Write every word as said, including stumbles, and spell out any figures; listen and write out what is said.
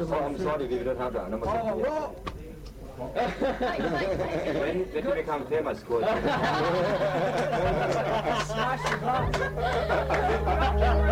because oh, I'm sorry, we don't have that number. Oh, well. when, when you become famous, coach? Smash the glass.